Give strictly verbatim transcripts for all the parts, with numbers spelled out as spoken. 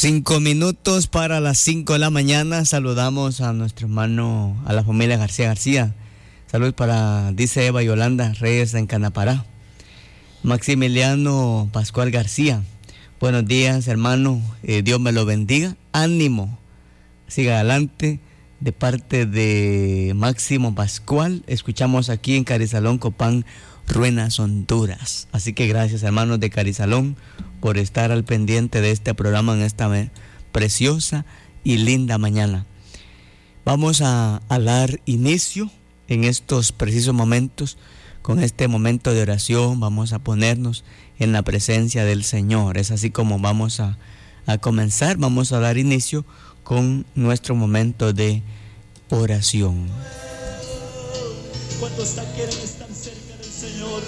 Cinco minutos para las cinco de la mañana. Saludamos a nuestro hermano, a la familia García García. Saludos para, dice Eva Yolanda Reyes en Canapará. Maximiliano Pascual García. Buenos días, hermano. Eh, Dios me lo bendiga. Ánimo. Siga adelante. De parte de Máximo Pascual. Escuchamos aquí en Carizalón, Copán, Ruenas, Honduras. Así que gracias, hermanos de Carizalón, por estar al pendiente de este programa en esta preciosa y linda mañana. Vamos a, a dar inicio en estos precisos momentos con este momento de oración. Vamos a ponernos en la presencia del Señor. Es así como vamos a, a comenzar. Vamos a dar inicio con nuestro momento de oración. ¿Cuántos quieren estar cerca del Señor?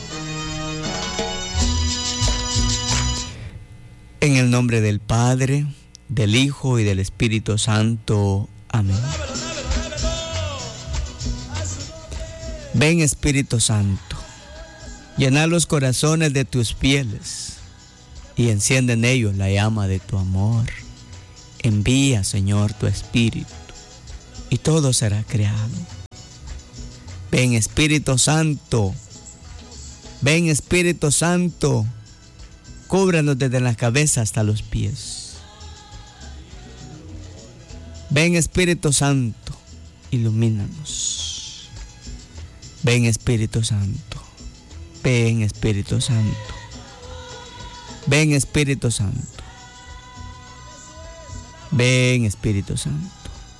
En el nombre del Padre, del Hijo y del Espíritu Santo. Amén. Ven, Espíritu Santo, llena los corazones de tus fieles y enciende en ellos la llama de tu amor. Envía, Señor, tu Espíritu y todo será creado. Ven, Espíritu Santo, ven, Espíritu Santo, cúbranos desde la cabeza hasta los pies. Ven, Espíritu Santo, ilumínanos. Ven, Espíritu Santo, ven, Espíritu Santo, ven, Espíritu Santo, ven, Espíritu Santo.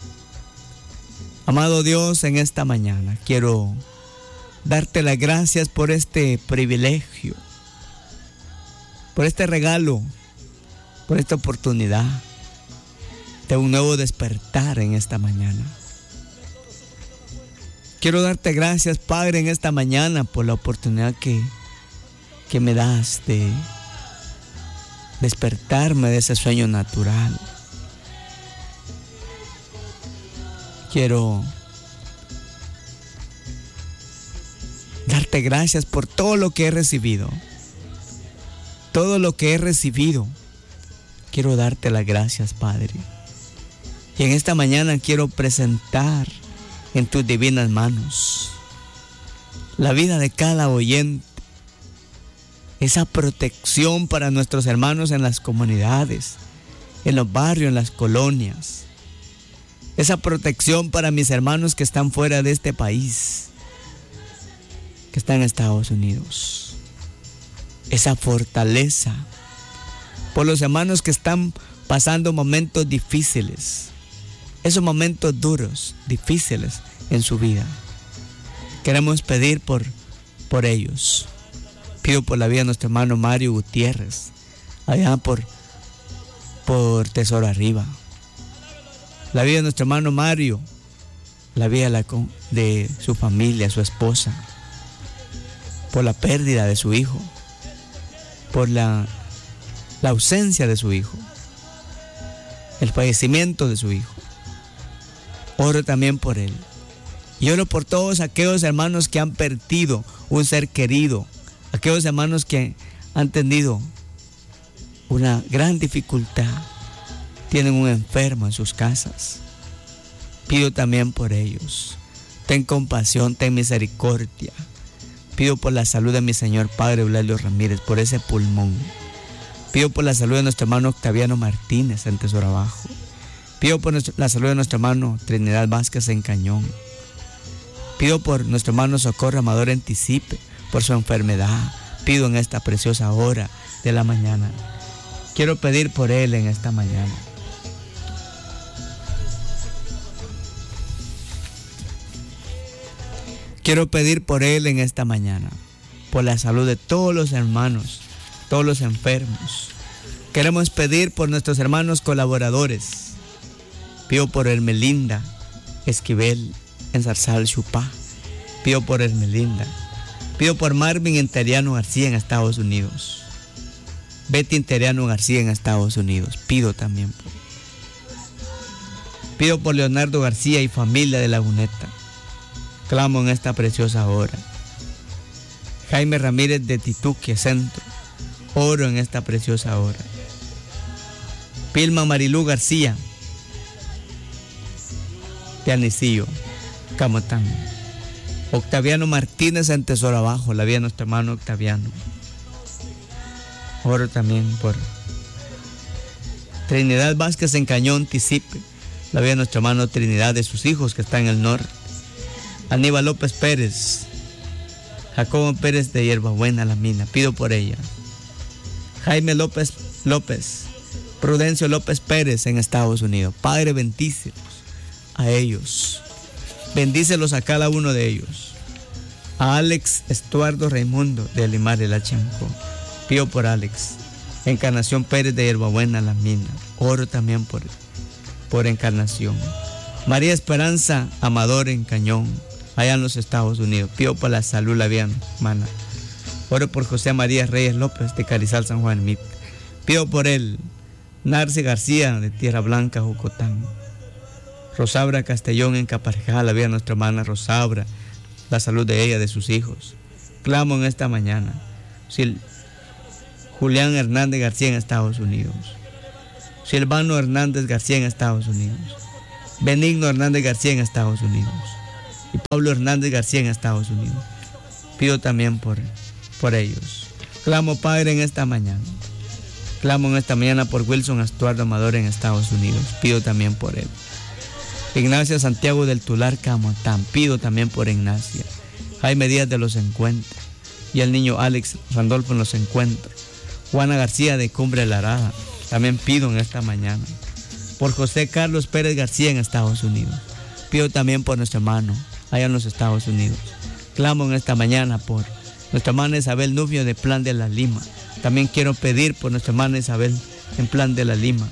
Amado Dios, en esta mañana quiero darte las gracias por este privilegio, por este regalo, por esta oportunidad de un nuevo despertar en esta mañana. Quiero darte gracias, Padre, en esta mañana por la oportunidad que, que me das de despertarme de ese sueño natural. Quiero darte gracias por todo lo que he recibido. Todo lo que he recibido, quiero darte las gracias, Padre. Y en esta mañana quiero presentar en tus divinas manos la vida de cada oyente, esa protección para nuestros hermanos en las comunidades, en los barrios, en las colonias, esa protección para mis hermanos que están fuera de este país, que están en Estados Unidos, esa fortaleza por los hermanos que están pasando momentos difíciles, esos momentos duros, difíciles en su vida. Queremos pedir por, por ellos. Pido por la vida de nuestro hermano Mario Gutiérrez, allá por, por Tesoro Arriba. La vida de nuestro hermano Mario, la vida de, la, de su familia, su esposa, por la pérdida de su hijo, por la, la ausencia de su hijo, el fallecimiento de su hijo. Oro también por él. Y oro por todos aquellos hermanos que han perdido un ser querido, aquellos hermanos que han tenido una gran dificultad, tienen un enfermo en sus casas. Pido también por ellos. Ten compasión, ten misericordia. Pido por la salud de mi señor Padre Eulalio Ramírez, por ese pulmón. Pido por la salud de nuestro hermano Octaviano Martínez en Tesoro Abajo. Pido por nuestro, la salud de nuestro hermano Trinidad Vázquez en Cañón. Pido por nuestro hermano Socorro Amador en Tisipe, por su enfermedad. Pido en esta preciosa hora de la mañana. Quiero pedir por él en esta mañana. Quiero pedir por él en esta mañana, por la salud de todos los hermanos, todos los enfermos. Queremos pedir por nuestros hermanos colaboradores. Pido por Hermelinda Esquivel en Zarzal, Chupá. Pido por Hermelinda. Pido por Marvin Interiano García en Estados Unidos. Betty Interiano García en Estados Unidos. Pido también por. Pido por Leonardo García y familia de Laguneta. Clamo en esta preciosa hora. Jaime Ramírez de Tituque Centro. Oro en esta preciosa hora. Pilma Marilú García, de Anisillo, Camotán. Octaviano Martínez en Tesoro Abajo, la vida de nuestro hermano Octaviano. Oro también por Trinidad Vázquez en Cañón, Tisipe, la vida de nuestro hermano Trinidad, de sus hijos que están en el norte. Aníbal López Pérez, Jacobo Pérez de Hierbabuena, La Mina, pido por ella. Jaime López López, Prudencio López Pérez en Estados Unidos. Padre, bendícelos a ellos. Bendícelos a cada uno de ellos. A Alex Estuardo Raimundo de Limar de la Chanco. Pido por Alex. Encarnación Pérez de Hierbabuena, La Mina. Oro también por, por Encarnación. María Esperanza Amador en Cañón, allá en los Estados Unidos. Pido por la salud, la vida hermana. Oro por José María Reyes López de Carizal, San Juan Mit. Pido por él. Narce García de Tierra Blanca, Jucotán. Rosabra Castellón en Caparejá, la vida de nuestra hermana Rosabra, la salud de ella, de sus hijos. Clamo en esta mañana. Sil- Julián Hernández García en Estados Unidos. Silvano Hernández García en Estados Unidos. Benigno Hernández García en Estados Unidos. Y Pablo Hernández García en Estados Unidos. Pido también por, por ellos. Clamo, Padre, en esta mañana. Clamo en esta mañana por Wilson Estuardo Amador en Estados Unidos. Pido también por él. Ignacia Santiago del Tular, Camotán. Pido también por Ignacia. Jaime Díaz de Los Encuentros. Y el niño Alex Randolfo en Los Encuentros. Juana García de Cumbre La Arada. También pido en esta mañana. Por José Carlos Pérez García en Estados Unidos. Pido también por nuestro hermano allá en los Estados Unidos. Clamo en esta mañana por nuestra hermana Isabel Nubio de Plan de la Lima. También quiero pedir por nuestra hermana Isabel en Plan de la Lima.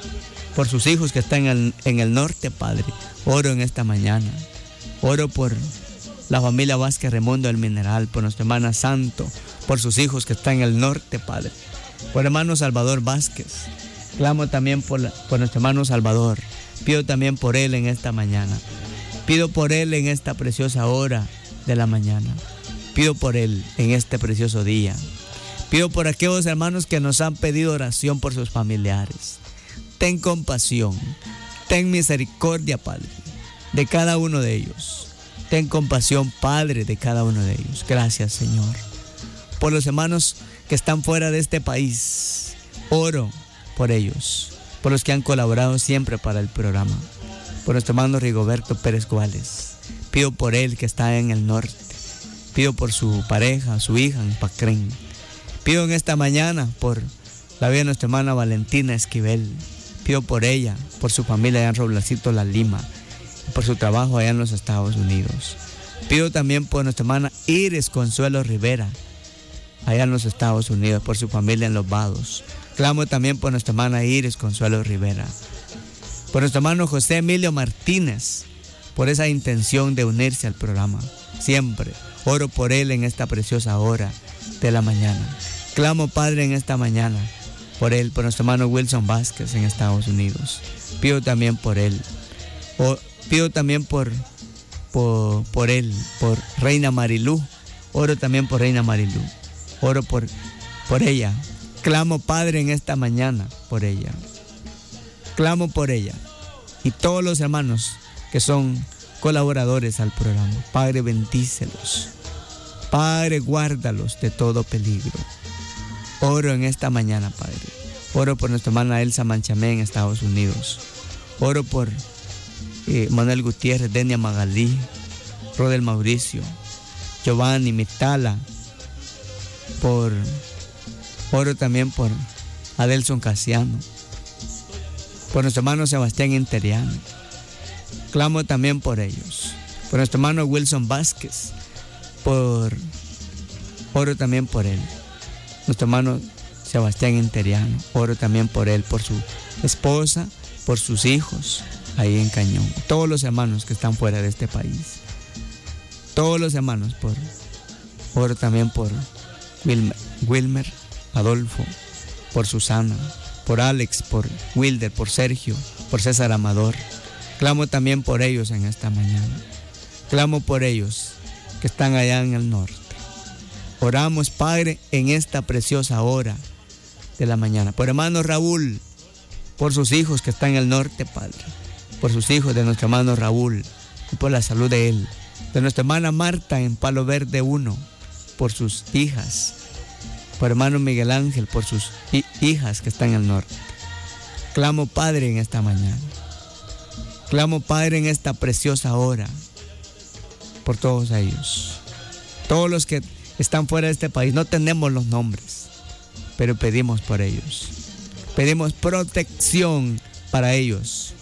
Por sus hijos que están en el, en el norte, Padre. Oro en esta mañana. Oro por la familia Vázquez Raimundo del Mineral, por nuestra hermana Santo, por sus hijos que están en el norte, Padre. Por hermano Salvador Vázquez. Clamo también por, la, por nuestro hermano Salvador. Pido también por él en esta mañana. Pido por él en esta preciosa hora de la mañana. Pido por él en este precioso día. Pido por aquellos hermanos que nos han pedido oración por sus familiares. Ten compasión, ten misericordia, Padre, de cada uno de ellos. Ten compasión, Padre, de cada uno de ellos. Gracias, Señor. Por los hermanos que están fuera de este país, oro por ellos, por los que han colaborado siempre para el programa. Por nuestro hermano Rigoberto Pérez Guales. Pido por él que está en el norte. Pido por su pareja, su hija en Pacrén. Pido en esta mañana por la vida de nuestra hermana Valentina Esquivel. Pido por ella, por su familia allá en Roblacito, La Lima, y por su trabajo allá en los Estados Unidos. Pido también por nuestra hermana Iris Consuelo Rivera, allá en los Estados Unidos, por su familia en Los Vados. Clamo también por nuestra hermana Iris Consuelo Rivera. Por nuestro hermano José Emilio Martínez, por esa intención de unirse al programa. Siempre oro por él en esta preciosa hora de la mañana. Clamo, Padre, en esta mañana por él, por nuestro hermano Wilson Vázquez en Estados Unidos. Pido también por él. O, pido también por, por, por él, por Reina Marilú. Oro también por Reina Marilú. Oro por, por ella. Clamo, Padre, en esta mañana por ella. Clamo por ella. Y todos los hermanos que son colaboradores al programa. Padre, bendícelos. Padre, guárdalos de todo peligro. Oro en esta mañana, Padre. Oro por nuestra hermana Elsa Manchamé en Estados Unidos. Oro por eh, Manuel Gutiérrez, Denia Magalí, Rodel Mauricio, Giovanni Mitala. Por, oro también por Adelson Casiano. Por nuestro hermano Sebastián Interiano. Clamo también por ellos. Por nuestro hermano Wilson Vázquez. Por, oro también por él. Nuestro hermano Sebastián Interiano, oro también por él, por su esposa, por sus hijos, ahí en Cañón. Todos los hermanos que están fuera de este país. Todos los hermanos, por oro también por Wilmer, Wilmer, Adolfo, por Susana, por Alex, por Wilder, por Sergio, por César Amador. Clamo también por ellos en esta mañana. Clamo por ellos que están allá en el norte. Oramos, Padre, en esta preciosa hora de la mañana. Por hermano Raúl, por sus hijos que están en el norte, Padre, por sus hijos de nuestro hermano Raúl, y por la salud de él, de nuestra hermana Marta en Palo Verde uno, por sus hijas, por hermano Miguel Ángel, por sus hi- hijas que están en el norte. Clamo, Padre, en esta mañana. Clamo, Padre, en esta preciosa hora, por todos ellos. Todos los que están fuera de este país, no tenemos los nombres, pero pedimos por ellos. Pedimos protección para ellos,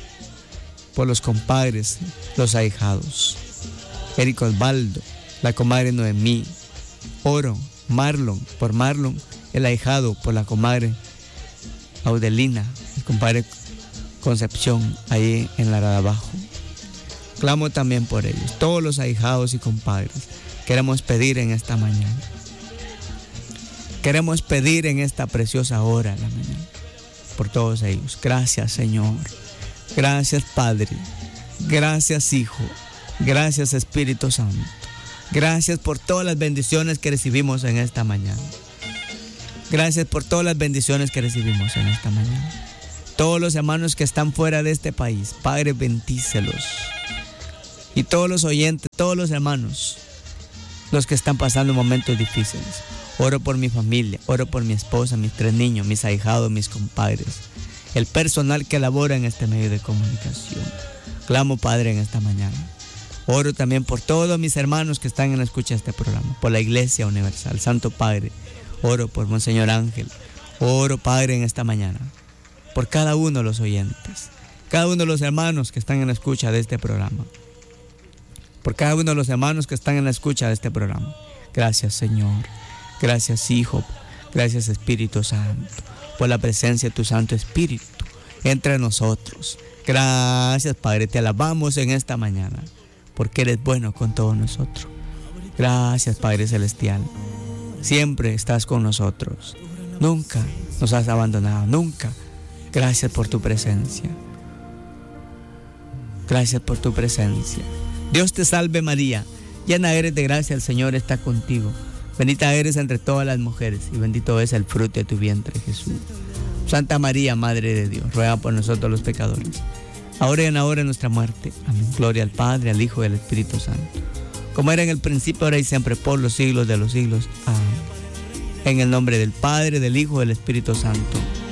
por los compadres, los ahijados. Eric Osvaldo, la comadre Noemí. Oro, Marlon, por Marlon, el ahijado, por la comadre Audelina, el compadre Concepción, ahí en la Arada Abajo. Clamo también por ellos, todos los ahijados y compadres. Queremos pedir en esta mañana. Queremos pedir en esta preciosa hora de la mañana por todos ellos. Gracias, Señor. Gracias, Padre. Gracias, Hijo. Gracias, Espíritu Santo. Gracias por todas las bendiciones que recibimos en esta mañana. Gracias por todas las bendiciones que recibimos en esta mañana. Todos los hermanos que están fuera de este país, Padre, bendícelos. Y todos los oyentes, todos los hermanos, los que están pasando momentos difíciles. Oro por mi familia, oro por mi esposa, mis tres niños, mis ahijados, mis compadres, el personal que labora en este medio de comunicación. Clamo, Padre, en esta mañana. Oro también por todos mis hermanos que están en la escucha de este programa, por la Iglesia Universal. Santo Padre, oro por Monseñor Ángel. Oro, Padre, en esta mañana, por cada uno de los oyentes, cada uno de los hermanos que están en la escucha de este programa, por cada uno de los hermanos que están en la escucha de este programa. Gracias, Señor. Gracias, Hijo. Gracias, Espíritu Santo, por la presencia de tu Santo Espíritu entre nosotros. Gracias, Padre. Te alabamos en esta mañana, porque eres bueno con todos nosotros. Gracias, Padre Celestial. Siempre estás con nosotros. Nunca nos has abandonado, nunca. Gracias por tu presencia. Gracias por tu presencia. Dios te salve, María, llena eres de gracia, el Señor está contigo. Bendita eres entre todas las mujeres y bendito es el fruto de tu vientre, Jesús. Santa María, Madre de Dios, ruega por nosotros los pecadores, ahora y en la hora de nuestra muerte. Amén. Gloria al Padre, al Hijo y al Espíritu Santo, como era en el principio, ahora y siempre, por los siglos de los siglos. Amén. En el nombre del Padre, del Hijo y del Espíritu Santo.